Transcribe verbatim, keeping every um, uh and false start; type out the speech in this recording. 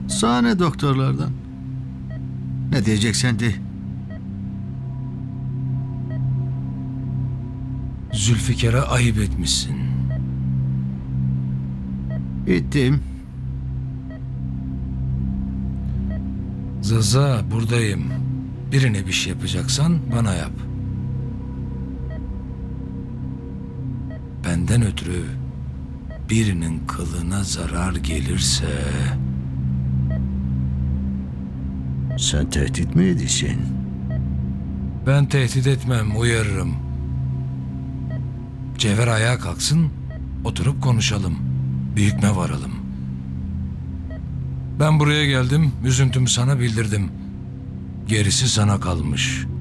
Sana ne doktorlardan? Ne diyeceksen de. Zülfikar'a ayıp etmişsin. Ettim. Zaza, buradayım. Birine bir şey yapacaksan bana yap. Benden ötürü birinin kılına zarar gelirse... Sen tehdit mi ediyorsun? Ben tehdit etmem, uyarırım. Cevher ayağa kalksın, oturup konuşalım. Büyükme varalım. Ben buraya geldim, üzüntümü sana bildirdim. Gerisi sana kalmış.